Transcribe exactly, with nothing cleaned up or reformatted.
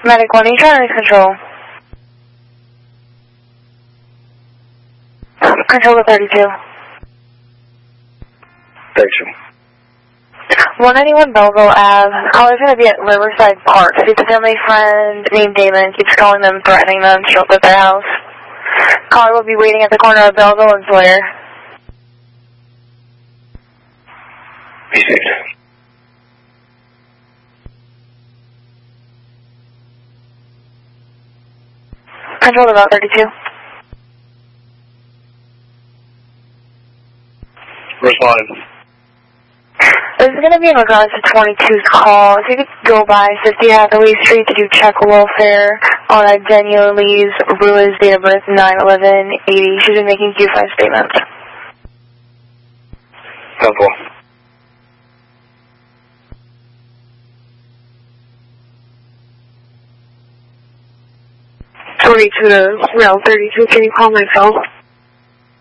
Medic one, Charlie Control. Control to thirty-two. thirty-two. one ninety-one Belleville Avenue. Caller's going to be at Riverside Park. It's a family friend named Damon. Keeps calling them, threatening them to show up at their house. Caller will be waiting at the corner of Belleville and Sawyer. Received. Control to about thirty-two. Respond. This is going to be in regards to twenty-two's call. If you could go by fifty Hathaway Street to do check welfare on a Danielle Lee's Ruiz, date of birth nine eleven eighty. She's been making Q five statements. Helpful. forty-two to route thirty-two. Can you call my phone?